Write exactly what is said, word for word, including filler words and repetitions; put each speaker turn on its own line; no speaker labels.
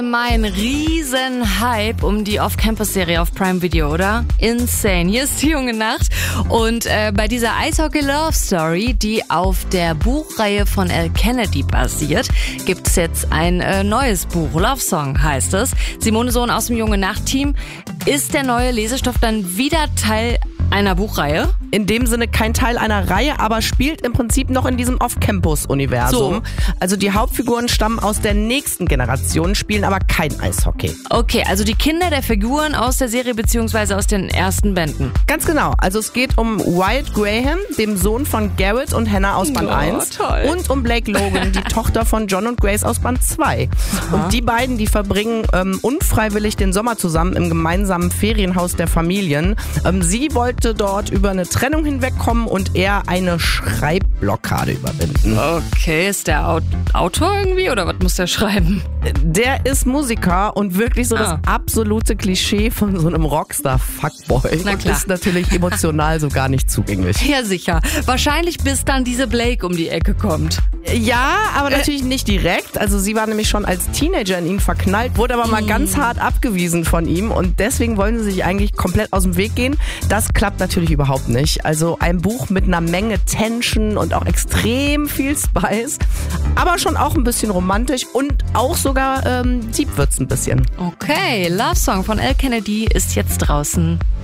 Mein Riesen-Hype um die Off-Campus-Serie auf Prime Video, oder? Insane. Hier ist die junge Nacht. Und äh, bei dieser Eishockey-Love-Story, die auf der Buchreihe von Elle Kennedy basiert, gibt es jetzt ein äh, neues Buch. Love Song heißt es. Simone Sohn aus dem junge Nacht-Team. Ist der neue Lesestoff dann wieder Teil einer Buchreihe?
In dem Sinne kein Teil einer Reihe, aber spielt im Prinzip noch in diesem Off-Campus-Universum.
So.
Also die Hauptfiguren stammen aus der nächsten Generation, spielen aber kein Eishockey.
Okay, also die Kinder der Figuren aus der Serie beziehungsweise aus den ersten Bänden.
Ganz genau. Also es geht um Wyatt Graham, dem Sohn von Garrett und Hannah aus Band
Oh,
eins.
toll.
Und um Blake Logan, die Tochter von John und Grace aus Band zwei.
Aha.
Und die beiden, die verbringen ähm, unfreiwillig den Sommer zusammen im gemeinsamen Ferienhaus der Familien. Ähm, sie wollte dort über eine Trennung hinwegkommen und er eine Schreibblockade überwinden.
Okay, ist der Aut- Autor irgendwie oder was muss der schreiben?
Der ist Musiker und wirklich so
Ah.
das absolute Klischee von so einem Rockstar-Fuckboy.
Na
Und
klar.
ist natürlich emotional so gar nicht zugänglich.
Ja, sicher. Wahrscheinlich bis dann diese Blake um die Ecke kommt.
Ja, aber natürlich nicht direkt. Also sie war nämlich schon als Teenager in ihn verknallt, wurde aber mal ganz hart abgewiesen von ihm und deswegen wollen sie sich eigentlich komplett aus dem Weg gehen. Das klappt natürlich überhaupt nicht. Also ein Buch mit einer Menge Tension und auch extrem viel Spice, aber schon auch ein bisschen romantisch und auch sogar ähm, deep wird's ein bisschen.
Okay, Love Song von Elle Kennedy ist jetzt draußen.